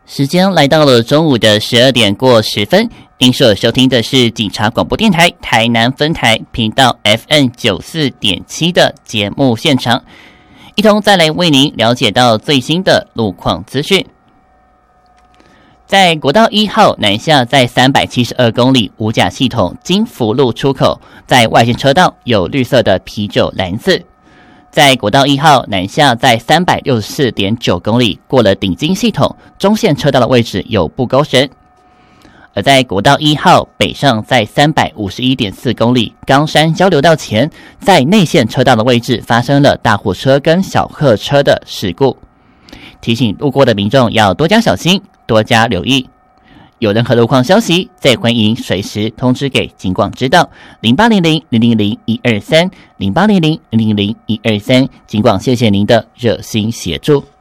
时间来到了中午的12点过10分，您所收听的是警察广播电台台南分台频道 FM 94.7的节目现场，一同再来为您了解到最新的路况资讯。在国道1号南下在372公里无甲系统金福路出口，在外线车道有绿色的啤酒篮子。在国道1号南下在364.9公里过了顶金系统，中线车道的位置有不勾绳。而在国道1号北上在351.4公里冈山交流道前，在内线车道的位置发生了大货车跟小客车的事故，提醒路过的民众要多加小心，多加留意。有任何路况消息，再欢迎随时通知给警广知道0800-000-123 0800-000-123，警广谢谢您的热心协助。